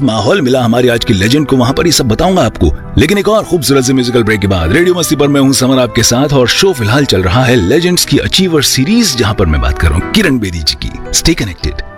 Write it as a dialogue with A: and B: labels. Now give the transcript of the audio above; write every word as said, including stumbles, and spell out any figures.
A: माहौल मिला हमारी आज की लेजेंड को, वहाँ पर ये सब बताऊंगा आपको। लेकिन एक और खूबसूरत से म्यूजिकल ब्रेक के बाद रेडियो मस्ती पर मैं हूँ समर आपके साथ, और शो फिलहाल चल रहा है लेजेंड्स की अचीवर सीरीज, जहाँ पर मैं बात कर रहा हूँ किरण बेदी जी की। Stay connected.